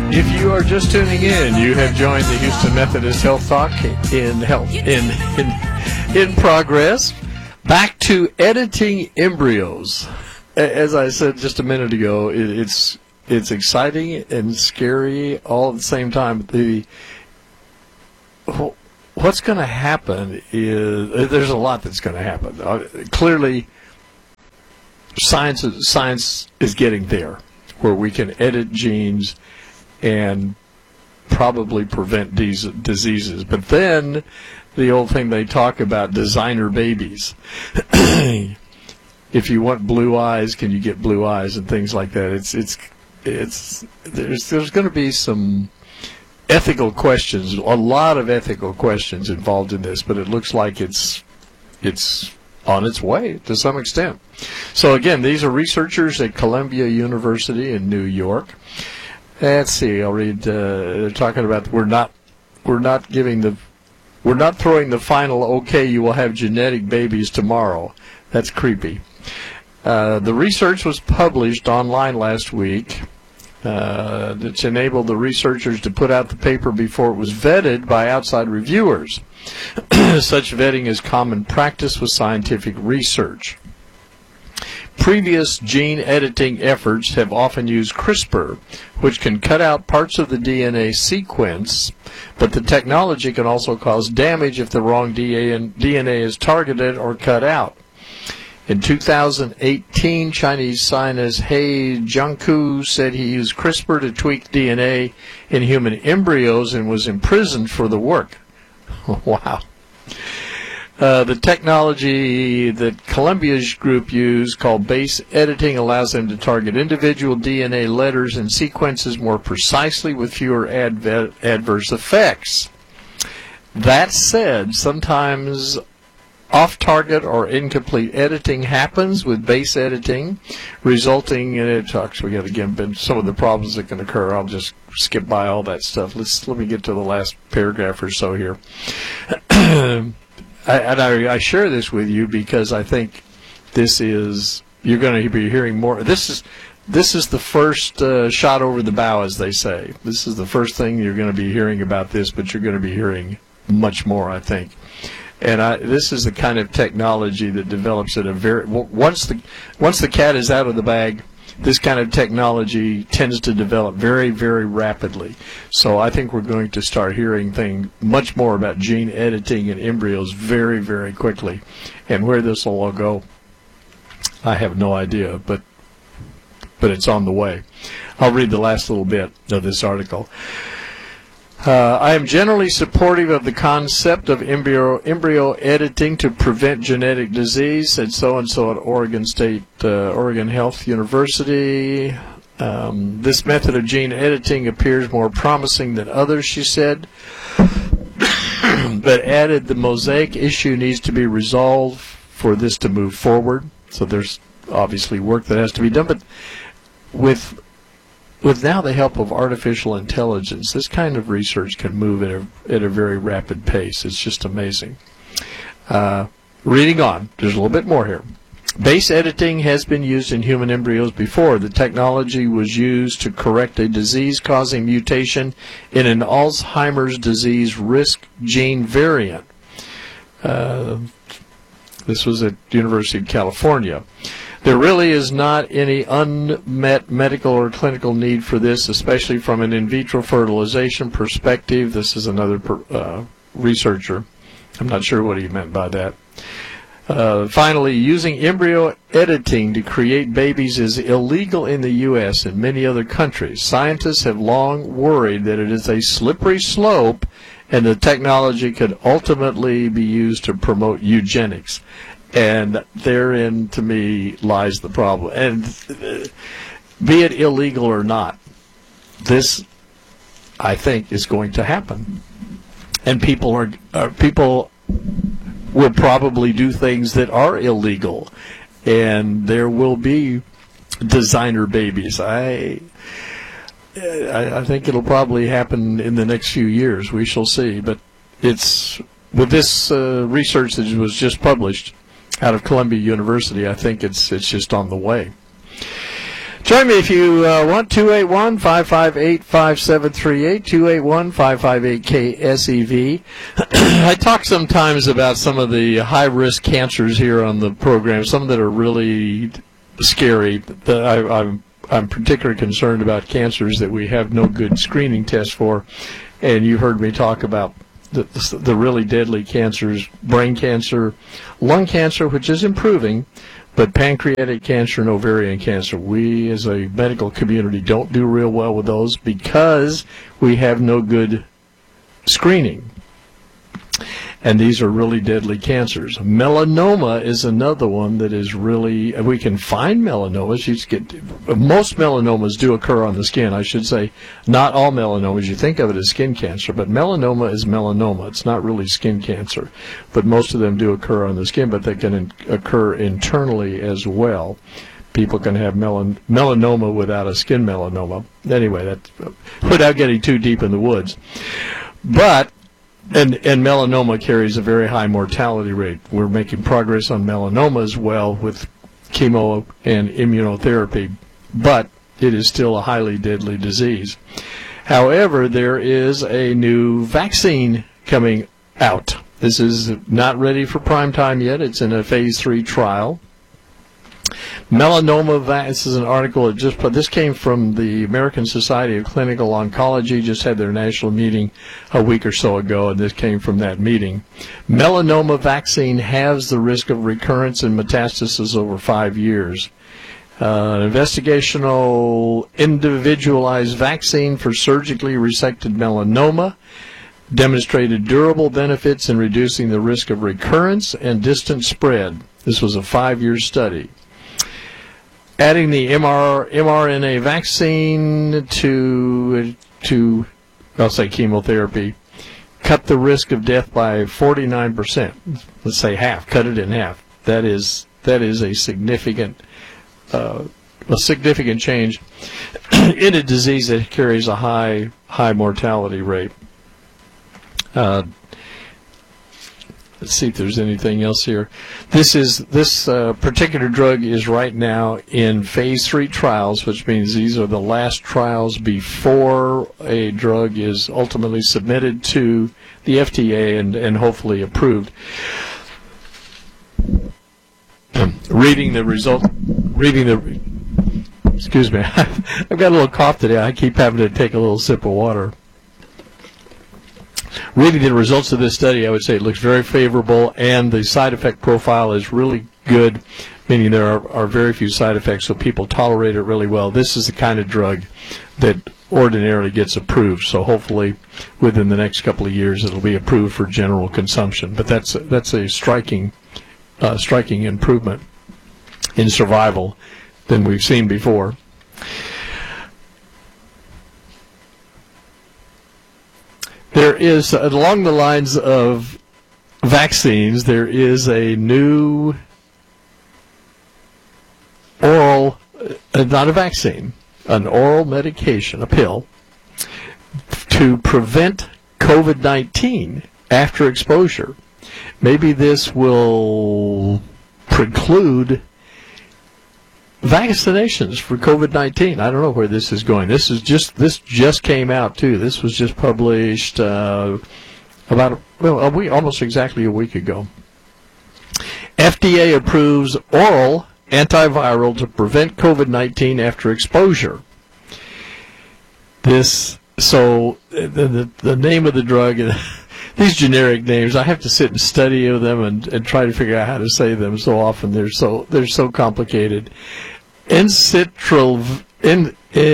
If you are just tuning in, you have joined the Houston Methodist Health Talk in progress. Back to editing embryos. As I said just a minute ago, it's exciting and scary all at the same time. What's going to happen is there's a lot that's going to happen. Clearly, science is getting there, where we can edit genes and probably prevent these diseases. But then the old thing they talk about, designer babies. If you want blue eyes, can you get blue eyes and things like that? There's going to be some ethical questions, a lot of ethical questions involved in this, but it looks like it's on its way to some extent. So again, these are researchers at Columbia University in New York. Let's see. I'll read. They're talking about we're not throwing the final okay. You will have genetic babies tomorrow. That's creepy. The research was published online last week. It's enabled the researchers to put out the paper before it was vetted by outside reviewers. Such vetting is common practice with scientific research. Previous gene editing efforts have often used CRISPR, which can cut out parts of the DNA sequence, but the technology can also cause damage if the wrong DNA is targeted or cut out. In 2018, Chinese scientist He Jiankui said he used CRISPR to tweak DNA in human embryos and was imprisoned for the work. Wow. The technology that Columbia's group used, called base editing, allows them to target individual DNA letters and sequences more precisely with fewer adverse effects. That said, sometimes off-target or incomplete editing happens with base editing, resulting in it. We got again some of the problems that can occur. I'll just skip by all that stuff. Let me get to the last paragraph or so here. I share this with you because I think you're going to be hearing more. This is the first shot over the bow, as they say. This is the first thing you're going to be hearing about this, but you're going to be hearing much more, I think. And this is the kind of technology that develops at a once the cat is out of the bag, this kind of technology tends to develop very, very rapidly. So I think we're going to start hearing much more about gene editing in embryos very, very quickly. And where this will all go, I have no idea, but it's on the way. I'll read the last little bit of this article. I am generally supportive of the concept of embryo editing to prevent genetic disease, said so-and-so at Oregon Health University. This method of gene editing appears more promising than others, she said, but added the mosaic issue needs to be resolved for this to move forward. So there's obviously work that has to be done, but with now the help of artificial intelligence, this kind of research can move at a very rapid pace. It's just amazing. Reading on, there's a little bit more here. Base editing has been used in human embryos before. The technology was used to correct a disease-causing mutation in an Alzheimer's disease risk gene variant. This was at the University of California. There really is not any unmet medical or clinical need for this, especially from an in vitro fertilization perspective. This is another researcher. I'm not sure what he meant by that. Finally, using embryo editing to create babies is illegal in the U.S. and many other countries. Scientists have long worried that it is a slippery slope and the technology could ultimately be used to promote eugenics. And therein, to me, lies the problem. And be it illegal or not, this, I think, is going to happen. And people will probably do things that are illegal, and there will be designer babies. I think it'll probably happen in the next few years. We shall see. But it's with this research that was just published out of Columbia University, I think it's just on the way. Join me if you want, 281-558-5738, 281-558-KSEV. I talk sometimes about some of the high-risk cancers here on the program, some that are really scary. I'm particularly concerned about cancers that we have no good screening tests for, and you heard me talk about the really deadly cancers, brain cancer, lung cancer, which is improving, but pancreatic cancer and ovarian cancer, we as a medical community don't do real well with those because we have no good screening. And these are really deadly cancers. Melanoma is another one that is really, we can find melanomas. Most melanomas do occur on the skin. I should say not all melanomas. You think of it as skin cancer, but melanoma is melanoma. It's not really skin cancer. But most of them do occur on the skin, but they can occur internally as well. People can have melanoma without a skin melanoma. Anyway, that's without getting too deep in the woods. But And melanoma carries a very high mortality rate. We're making progress on melanoma as well with chemo and immunotherapy, but it is still a highly deadly disease. However, there is a new vaccine coming out. This is not ready for prime time yet. It's in a phase 3 trial. Melanoma, this is an article this came from the American Society of Clinical Oncology, just had their national meeting a week or so ago, and this came from that meeting. Melanoma vaccine halves the risk of recurrence and metastasis over 5 years. An investigational individualized vaccine for surgically resected melanoma demonstrated durable benefits in reducing the risk of recurrence and distant spread. This was a 5-year study. Adding the mRNA vaccine to I'll say chemotherapy, cut the risk of death by 49%. Let's say half. Cut it in half. That is a significant change in a disease that carries a high mortality rate. Let's see if there's anything else here. This particular drug is right now in phase 3 trials, which means these are the last trials before a drug is ultimately submitted to the FDA and hopefully approved. Excuse me, I've got a little cough today. I keep having to take a little sip of water. Reading the results of this study, I would say it looks very favorable, and the side effect profile is really good, meaning there are very few side effects, so people tolerate it really well. This is the kind of drug that ordinarily gets approved, so hopefully within the next couple of years it'll be approved for general consumption. But that's a striking improvement in survival than we've seen before. There is, along the lines of vaccines, there is a new oral, not a vaccine, an oral medication, a pill, to prevent COVID-19 after exposure. Maybe this will preclude vaccinations for COVID-19. I don't know where this is going. This just came out too. This was just published almost exactly a week ago. FDA approves oral antiviral to prevent COVID-19 after exposure. So the name of the drug, these generic names, I have to sit and study them and try to figure out how to say them. So often they're so complicated. Ensitrelvir.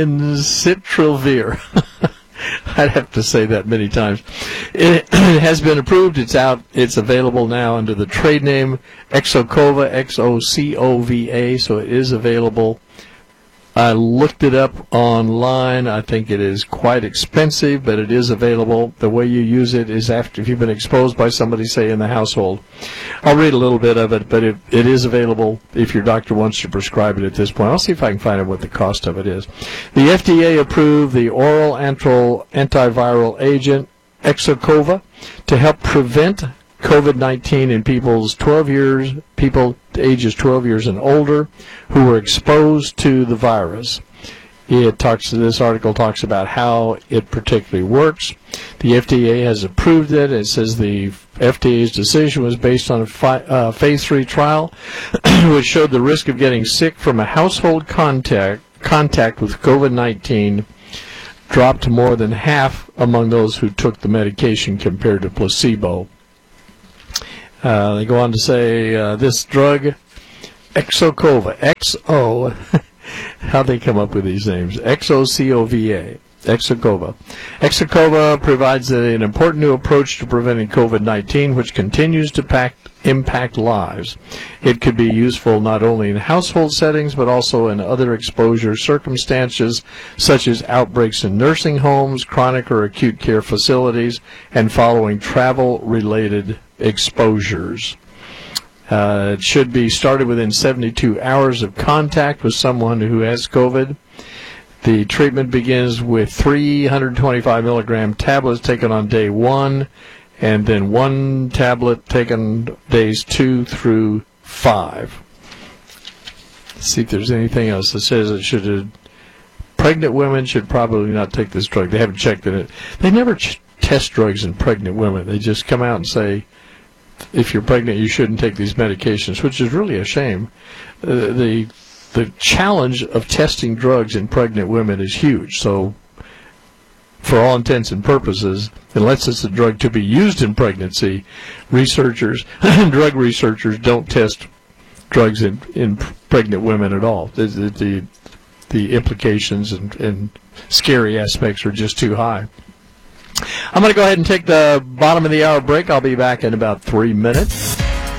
I'd have to say that many times. It has been approved. It's out. It's available now under the trade name Xocova, Xocova. So it is available. I looked it up online. I think it is quite expensive, but it is available. The way you use it is after if you've been exposed by somebody, say, in the household. I'll read a little bit of it, but it is available if your doctor wants to prescribe it at this point. I'll see if I can find out what the cost of it is. The FDA approved the oral antiviral agent Xocova to help prevent COVID-19 in people ages 12 years and older who were exposed to the virus. This article talks about how it particularly works. The FDA has approved it. It says the FDA's decision was based on a phase 3 trial which showed the risk of getting sick from a household contact with COVID-19 dropped to more than half among those who took the medication compared to placebo. They go on to say this drug, Xocova, how'd they come up with these names? Xocova. Xocova provides an important new approach to preventing COVID-19, which continues to impact lives. It could be useful not only in household settings, but also in other exposure circumstances, such as outbreaks in nursing homes, chronic or acute care facilities, and following travel-related exposures. It should be started within 72 hours of contact with someone who has COVID. The treatment begins with 325 milligram tablets taken on day 1, and then 1 tablet taken days 2 through 5. Let's see if there's anything else that says pregnant women should probably not take this drug. They haven't checked it. They never test drugs in pregnant women. They just come out and say, if you're pregnant, you shouldn't take these medications, which is really a shame. The challenge of testing drugs in pregnant women is huge. So, for all intents and purposes, unless it's a drug to be used in pregnancy, drug researchers don't test drugs in pregnant women at all. The implications and scary aspects are just too high. I'm going to go ahead and take the bottom of the hour break. I'll be back in about 3 minutes.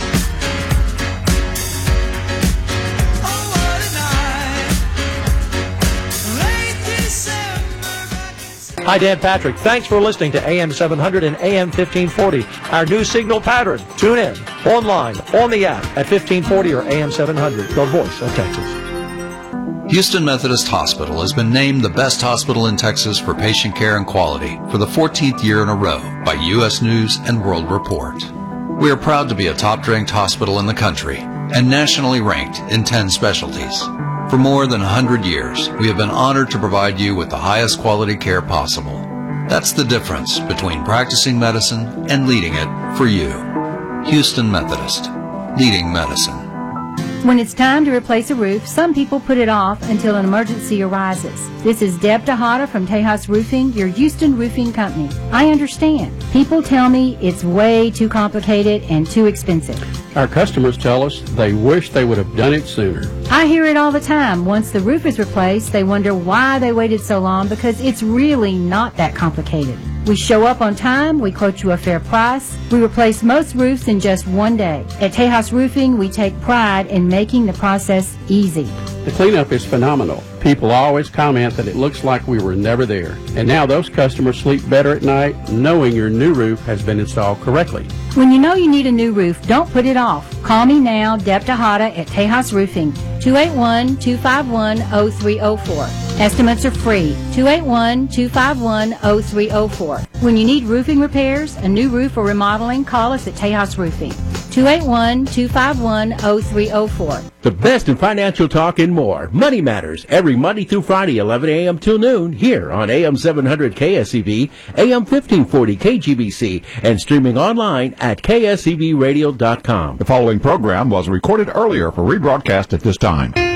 Hi, Dan Patrick. Thanks for listening to AM 700 and AM 1540, our new signal pattern. Tune in, online, on the app at 1540 or AM 700, the voice of Texas. Houston Methodist Hospital has been named the best hospital in Texas for patient care and quality for the 14th year in a row by U.S. News and World Report. We are proud to be a top-ranked hospital in the country and nationally ranked in 10 specialties. For more than 100 years, we have been honored to provide you with the highest quality care possible. That's the difference between practicing medicine and leading it for you. Houston Methodist, leading medicine. When it's time to replace a roof, some people put it off until an emergency arises. This is Deb Tejada from Tejas Roofing, your Houston roofing company. I understand. People tell me it's way too complicated and too expensive. Our customers tell us they wish they would have done it sooner. I hear it all the time. Once the roof is replaced, they wonder why they waited so long because it's really not that complicated. We show up on time, we quote you a fair price, we replace most roofs in just 1 day. At Tejas Roofing, we take pride in making the process easy. The cleanup is phenomenal. People always comment that it looks like we were never there. And now those customers sleep better at night knowing your new roof has been installed correctly. When you know you need a new roof, don't put it off. Call me now, Deb Tejada at Tejas Roofing, 281-251-0304. Estimates are free, 281-251-0304. When you need roofing repairs, a new roof or remodeling, call us at Tejas Roofing, 281-251-0304. The best in financial talk and more. Money Matters, every Monday through Friday, 11 a.m. till noon, here on AM 700 KSEV, AM 1540 KGBC, and streaming online at ksevradio.com. The following program was recorded earlier for rebroadcast at this time.